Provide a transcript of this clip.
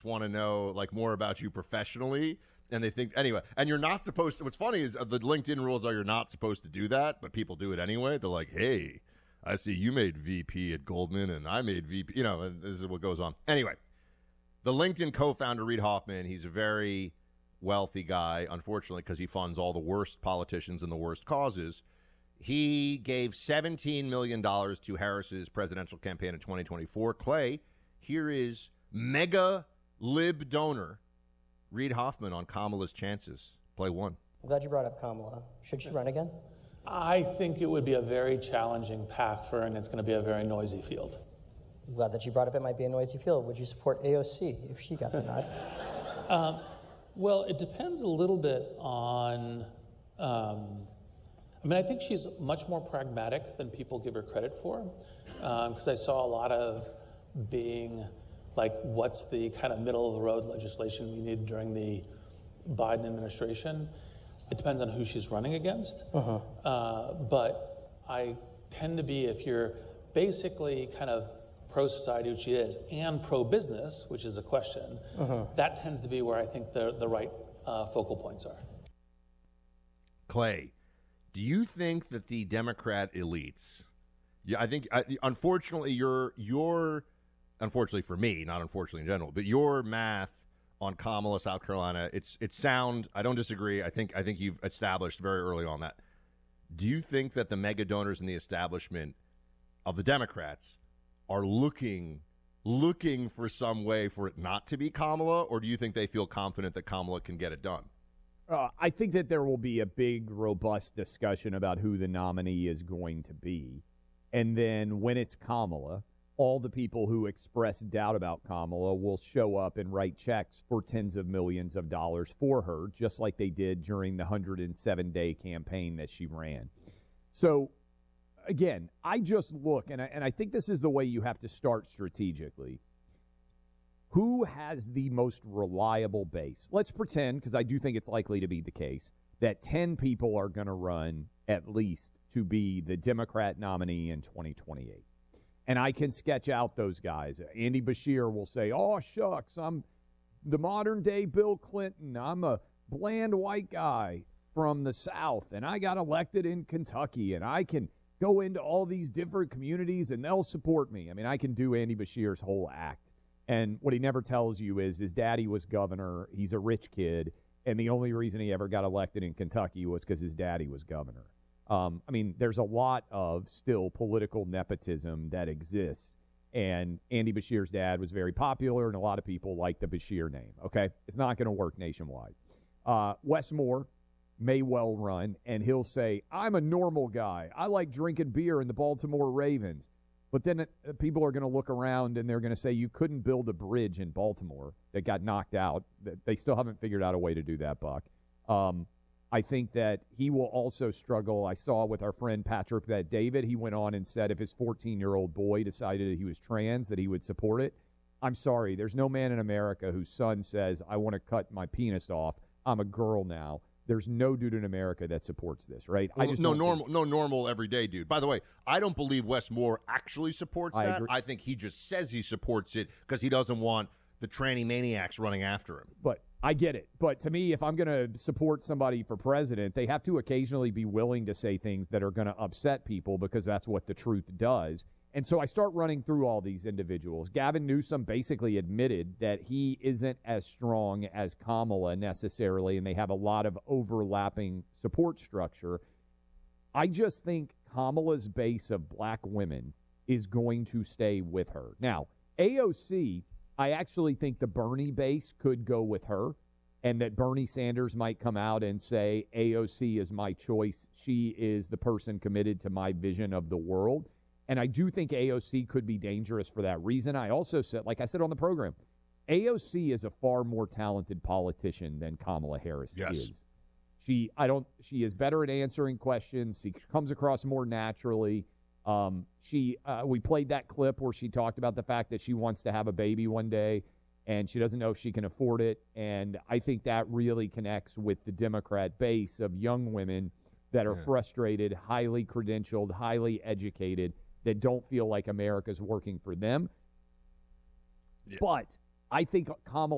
want to know like more about you professionally, and they think anyway. And you're not supposed to. What's funny is the LinkedIn rules are you're not supposed to do that, but people do it anyway. They're like, hey, I see you made VP at Goldman, and I made VP. You know, and this is what goes on. Anyway, the LinkedIn co-founder Reid Hoffman, he's a very wealthy guy, unfortunately, because he funds all the worst politicians and the worst causes. He gave $17 million to Harris's presidential campaign in 2024. Clay, here is mega lib donor Reid Hoffman on Kamala's chances. Play one. I'm glad you brought up Kamala. Should she run again? I think it would be a very challenging path for her, and it's going to be a very noisy field. I'm glad that you brought up it might be a noisy field. Would you support AOC if she got the nod? Well, it depends a little bit on, I think she's much more pragmatic than people give her credit for, because I saw a lot of being like, what's the kind of middle of the road legislation we need during the Biden administration? It depends on who she's running against. But I tend to be, if you're basically kind of pro-society, which she is, and pro-business, which is a question, that tends to be where I think the right focal points are. Clay, do you think that the Democrat elites, I think, unfortunately, your unfortunately for me, not unfortunately in general, but your math on Kamala, South Carolina, it's sound. I don't disagree. I think you've established very early on that. Do you think that the mega donors in the establishment of the Democrats are looking for some way for it not to be Kamala, or do you think they feel confident that Kamala can get it done? I think that there will be a big, robust discussion about who the nominee is going to be. And then when it's Kamala, all the people who express doubt about Kamala will show up and write checks for tens of millions of dollars for her, just like they did during the 107-day campaign that she ran. So, again, I just look, and I think this is the way you have to start strategically. Who has the most reliable base? Let's pretend, because I do think it's likely to be the case, that 10 people are going to run at least to be the Democrat nominee in 2028. And I can sketch out those guys. Andy Beshear will say, oh, shucks, I'm the modern-day Bill Clinton. I'm a bland white guy from the South, and I got elected in Kentucky, and I can go into all these different communities, and they'll support me. I mean, I can do Andy Beshear's whole act. And what he never tells you is his daddy was governor, he's a rich kid, and the only reason he ever got elected in Kentucky was because his daddy was governor. There's a lot of still political nepotism that exists, and Andy Beshear's dad was very popular, and a lot of people like the Beshear name, okay? It's not going to work nationwide. Wes Moore may well run, and he'll say, I'm a normal guy. I like drinking beer in the Baltimore Ravens. But then people are going to look around, and they're going to say, you couldn't build a bridge in Baltimore that got knocked out. They still haven't figured out a way to do that, Buck. I think that he will also struggle. I saw with our friend Patrick that David, he went on and said if his 14-year-old boy decided he was trans, that he would support it. I'm sorry. There's no man in America whose son says, I want to cut my penis off. I'm a girl now. There's no dude in America that supports this, right? Well, no normal everyday dude. By the way, I don't believe Wes Moore actually supports that. Agree. I think he just says he supports it because he doesn't want the tranny maniacs running after him. But I get it. But to me, if I'm going to support somebody for president, they have to occasionally be willing to say things that are going to upset people because that's what the truth does. And so I start running through all these individuals. Gavin Newsom basically admitted that he isn't as strong as Kamala necessarily, and they have a lot of overlapping support structure. I just think Kamala's base of black women is going to stay with her. Now, AOC, I actually think the Bernie base could go with her, and that Bernie Sanders might come out and say, AOC is my choice. She is the person committed to my vision of the world. And I do think AOC could be dangerous for that reason. I also said, like I said on the program, AOC is a far more talented politician than Kamala Harris is. She is better at answering questions. She comes across more naturally. We played that clip where she talked about the fact that she wants to have a baby one day, and she doesn't know if she can afford it. And I think that really connects with the Democrat base of young women that are frustrated, highly credentialed, highly educated, that don't feel like America's working for them. Yeah. But I think Kamala